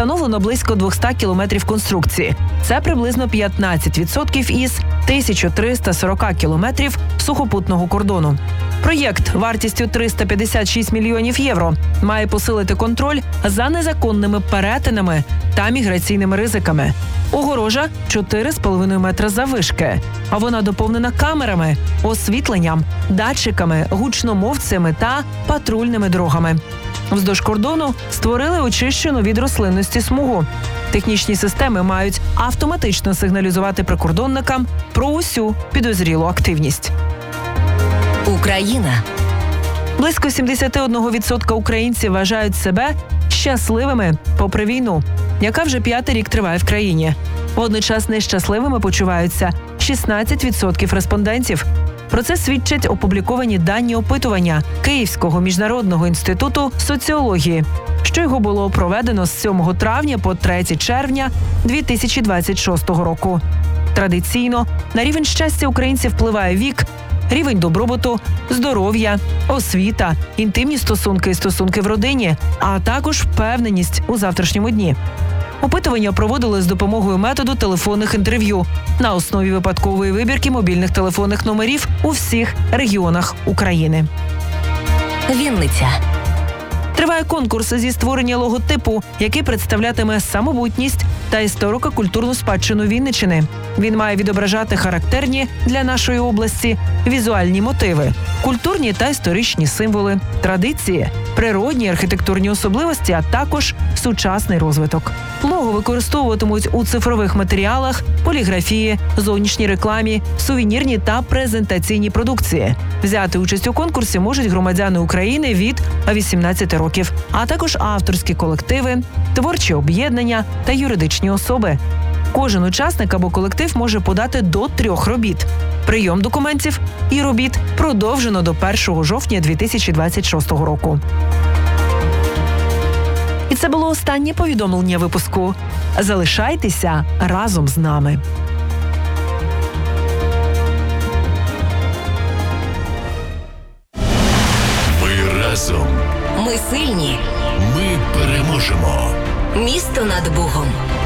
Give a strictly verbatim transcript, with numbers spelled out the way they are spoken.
Встановлено близько двісті кілометрів конструкції. Це приблизно п'ятнадцять відсотків із тисяча триста сорок кілометрів сухопутного кордону. Проєкт вартістю триста п'ятдесят шість мільйонів євро має посилити контроль за незаконними перетинами та міграційними ризиками. Огорожа – чотири з половиною метра заввишки, а вона доповнена камерами, освітленням, датчиками, гучномовцями та патрульними дорогами. Вздовж кордону створили очищену від рослинності смугу. Технічні системи мають автоматично сигналізувати прикордонникам про усю підозрілу активність. Україна. Близько сімдесят один відсоток українців вважають себе щасливими попри війну, яка вже п'ятий рік триває в країні. Водночас нещасливими почуваються шістнадцять відсотків респондентів. Про це свідчать опубліковані дані опитування Київського міжнародного інституту соціології, що його було проведено з сьомого травня по третє червня дві тисячі двадцять шостого року. Традиційно на рівень щастя українців впливає вік, рівень добробуту, здоров'я, освіта, інтимні стосунки і стосунки в родині, а також впевненість у завтрашньому дні. Опитування проводили з допомогою методу телефонних інтерв'ю на основі випадкової вибірки мобільних телефонних номерів у всіх регіонах України. Вінниця. Триває конкурс зі створення логотипу, який представлятиме самобутність та історико-культурну спадщину Вінниччини. Він має відображати характерні для нашої області візуальні мотиви, культурні та історичні символи, традиції, природні архітектурні особливості, а також сучасний розвиток. Лого використовуватимуть у цифрових матеріалах, поліграфії, зовнішній рекламі, сувенірній та презентаційній продукції. Взяти участь у конкурсі можуть громадяни України від вісімнадцяти років, а також авторські колективи, творчі об'єднання та юридичні особи. Кожен учасник або колектив може подати до трьох робіт. Прийом документів і робіт продовжено до першого жовтня дві тисячі двадцять шостого року. І це було останнє повідомлення випуску. Залишайтеся разом з нами. Ми разом. Ми сильні. Ми переможемо. Місто над Богом.